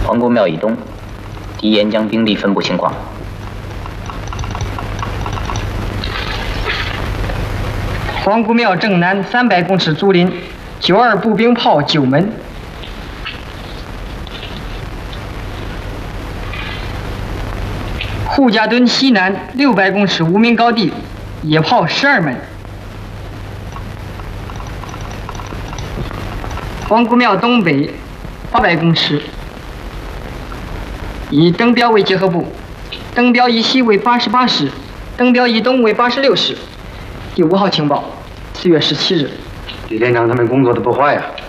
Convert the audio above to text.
皇姑庙以东，敌沿江兵力分布情况。 皇姑庙正南300公尺竹林，92步兵炮9门。护家墩西南600公尺无名高地，野炮12门。皇姑庙东北800公尺，以登标为结合部，登标以西为88师，登标以东为86师。第5号情报，4月17日。 李连长他们工作的不坏呀。